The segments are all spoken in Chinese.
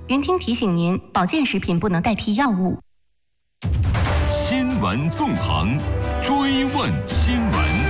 云听提醒您，保健食品不能代替药物。 新闻纵横，追问新闻。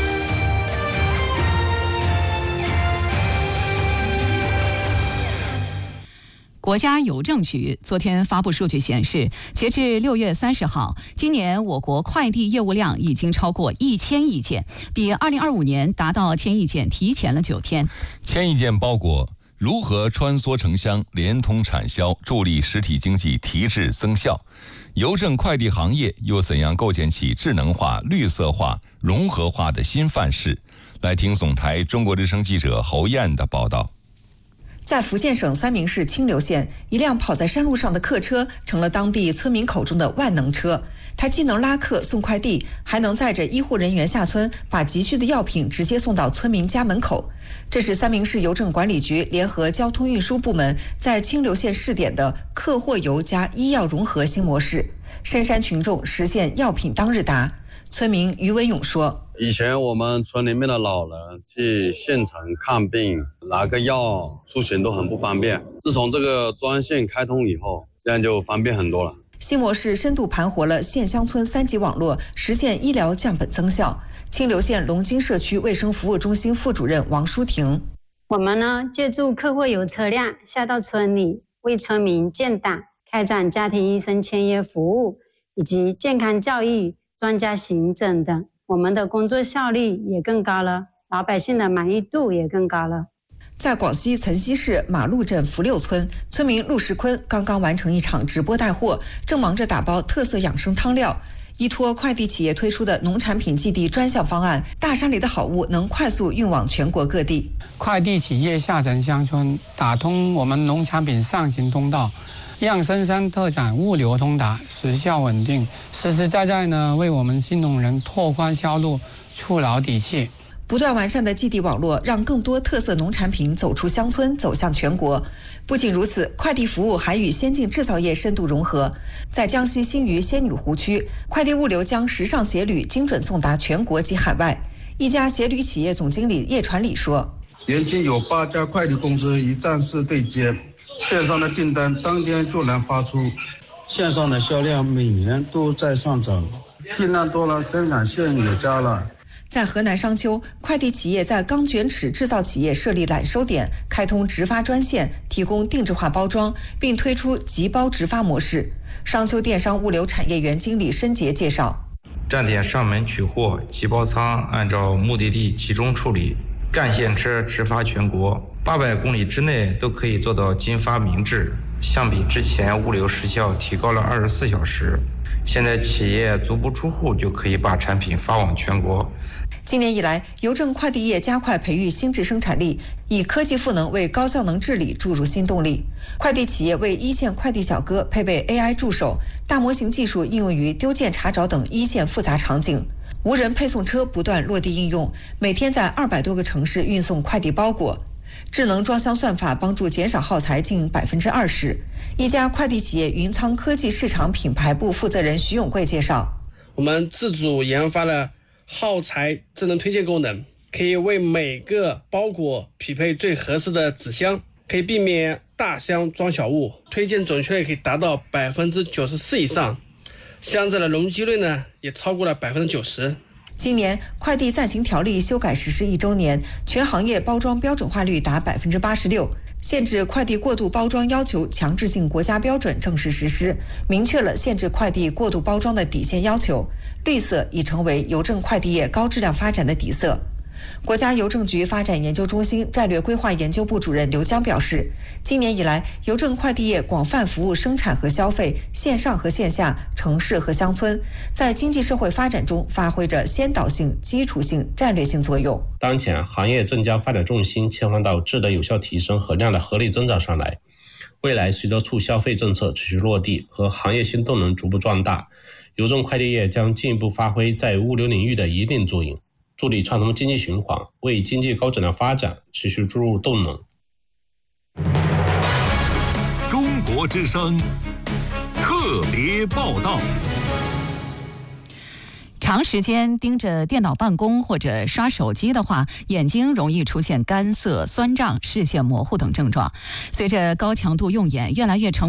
国家邮政局昨天发布数据显示，截至6月30号，今年我国快递业务量已经超过1000亿件，比2025年达到1000亿件提前了9天。 1000亿件包裹如何穿梭城乡，联通产销，助力实体经济提质增效？邮政快递行业又怎样构建起智能化、绿色化、融合化的新范式？来听总台中国之声记者侯燕的报道。 在福建省三明市清流县，一辆跑在山路上的客车成了当地村民口中的万能车。它既能拉客送快递，还能载着医护人员下村，把急需的药品直接送到村民家门口。这是三明市邮政管理局联合交通运输部门在清流县试点的客货邮加医药融合新模式，深山群众实现药品当日达。村民于文勇说， 以前我们村里面的老人去县城看病拿个药出行都很不方便，自从这个专线开通以后，这样就方便很多了。 新模式深度盘活了县乡村3级网络，实现医疗降本增效。清流县龙津社区卫生服务中心副主任王淑婷， 我们呢借助客货邮车辆下到村里，为村民建档，开展家庭医生签约服务以及健康教育、专家行诊等，我们的工作效率也更高了，老百姓的满意度也更高了。 在广西岑溪市马路镇福六村，村民陆世坤刚刚完成一场直播带货，正忙着打包特色养生汤料。依托快递企业推出的农产品寄递专项方案，大山里的好物能快速运往全国各地。 快递企业下沉乡村，打通我们农产品上行通道，让深山特产物流通达，时效稳定，实实在在呢为我们新农人拓宽销路，触牢底气。 不断完善的寄递网络，让更多特色农产品走出乡村，走向全国。不仅如此，快递服务还与先进制造业深度融合。在江西新余仙女湖区，快递物流将时尚鞋履精准送达全国及海外。一家鞋履企业总经理叶传礼说， 年仅有8家快递公司一站式对接，线上的订单当天就能发出，线上的销量每年都在上涨，订单多了，生产线也加了。 在河南商丘，快递企业在钢卷尺制造企业设立揽收点，开通直发专线，提供定制化包装，并推出集包直发模式。商丘电商物流产业园经理申杰介绍， 站点上门取货，集包仓按照目的地集中处理，干线车直发全国，800公里之内都可以做到经发明制。相比之前，物流时效提高了24小时。现在企业足不出户就可以把产品发往全国。 今年以来，邮政快递业加快培育新质生产力，以科技赋能为高效能治理注入新动力。快递企业为一线快递小哥配备 AI 助手，大模型技术应用于丢件查找等一线复杂场景。无人配送车不断落地应用，每天在200多个城市运送快递包裹。智能装箱算法帮助减少耗材近20%。一家快递企业云仓科技市场品牌部负责人徐永贵介绍， 我们自主研发了耗材智能推荐功能，可以为每个包裹匹配最合适的纸箱，可以避免大箱装小物，推荐准确率可以达到94%以上，箱子的容积率呢也超过了90%。 今年快递暂行条例修改实施1周年，全行业包装标准化率达86%，限制快递过度包装要求强制性国家标准正式实施，明确了限制快递过度包装的底线要求。绿色已成为邮政快递业高质量发展的底色。国家邮政局发展研究中心战略规划研究部主任刘江表示，今年以来，邮政快递业广泛服务生产和消费、线上和线下、城市和乡村，在经济社会发展中发挥着先导性、基础性、战略性作用。 当前行业正将发展重心切换到质的有效提升和量的合理增长上来。未来随着促消费政策持续落地和行业新动能逐步壮大，邮政快递业将进一步发挥在物流领域的一定作用，助力畅通经济循环，为经济高质量发展持续注入动能。 中国之声特别报道。 长时间盯着电脑办公或者刷手机的话，眼睛容易出现干涩、酸胀、视线模糊等症状。随着高强度用眼越来越成